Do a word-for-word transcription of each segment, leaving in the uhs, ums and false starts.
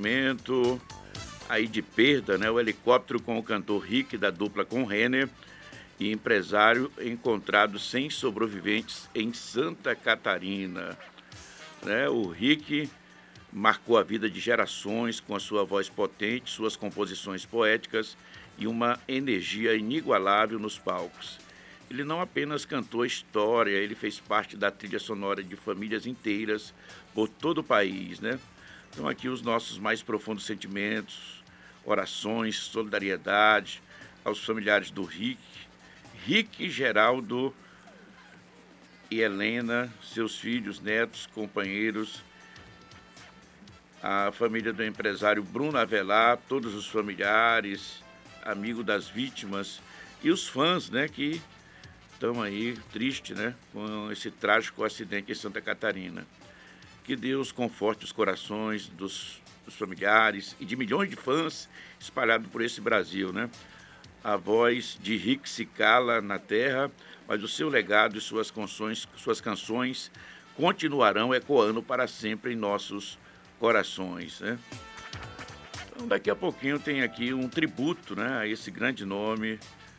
sentimento aí de perda, né? O helicóptero com o cantor Rick, da dupla com Renner, e empresário encontrado sem sobreviventes em Santa Catarina, né? O Rick marcou a vida de gerações com a sua voz potente, suas composições poéticas e uma energia inigualável nos palcos. Ele não apenas cantou a história, ele fez parte da trilha sonora de famílias inteiras por todo o país, né? Então aqui os nossos mais profundos sentimentos, orações, solidariedade aos familiares do Rick, Rick, Geraldo e Helena, seus filhos, netos, companheiros, a família do empresário Bruno Avelar, todos os familiares, amigos das vítimas e os fãs, né, que estão aí tristes, né, com esse trágico acidente em Santa Catarina. Que Deus conforte os corações dos, dos familiares e de milhões de fãs espalhados por esse Brasil, né? A voz de Rick se cala na terra, mas o seu legado e suas canções, suas canções continuarão ecoando para sempre em nossos corações, né? Então, daqui a pouquinho tem aqui um tributo, né, a esse grande nome,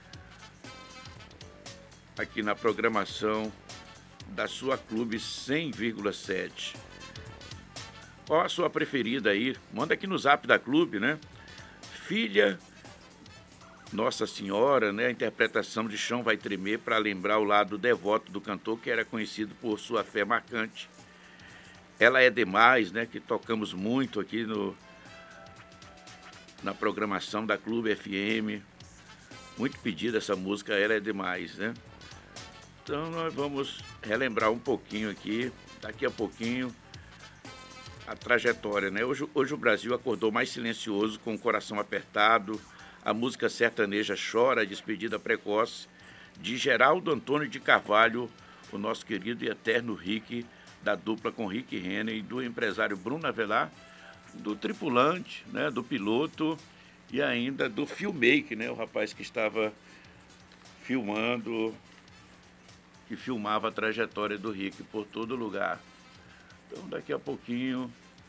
aqui na programação da sua Clube cem vírgula sete. Qual a sua preferida aí? Manda aqui no zap da Clube, né? Filha Nossa Senhora, né? A interpretação de Chão Vai Tremer para lembrar o lado devoto do cantor, que era conhecido por sua fé marcante. Ela é Demais, né? Que tocamos muito aqui no, na programação da Clube F M. Muito pedida essa música, Ela é Demais, né? Então nós vamos relembrar um pouquinho aqui, daqui a pouquinho, a trajetória, né? Hoje, hoje o Brasil acordou mais silencioso, com o coração apertado. A música sertaneja chora a despedida precoce de Geraldo Antônio de Carvalho, o nosso querido e eterno Rick, da dupla com Rick Renner, e do empresário Bruno Avelar, do tripulante, né, do piloto e ainda do filmmaker, né, o rapaz que estava filmando, que filmava a trajetória do Rick por todo lugar. Então daqui a pouquinho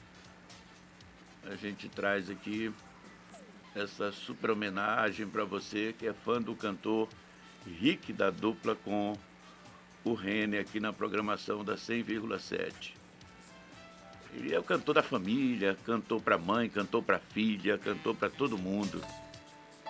a gente traz aqui essa super homenagem para você que é fã do cantor Rick, da dupla com o Renner, aqui na programação da cem vírgula sete. Ele é o cantor da família, cantou para a mãe, cantou para a filha, cantou para todo mundo.